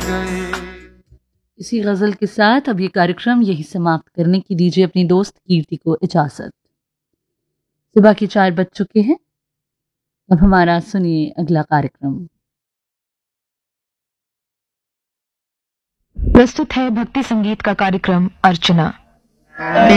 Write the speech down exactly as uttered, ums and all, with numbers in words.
गए। इसी गजल के साथ अब ये कार्यक्रम यही समाप्त करने की दीजिए अपनी दोस्त कीर्ति को इजाजत। सुबह के चार बज चुके हैं। अब हमारा सुनिए अगला कार्यक्रम। प्रस्तुत है भक्ति संगीत का कार्यक्रम अर्चना।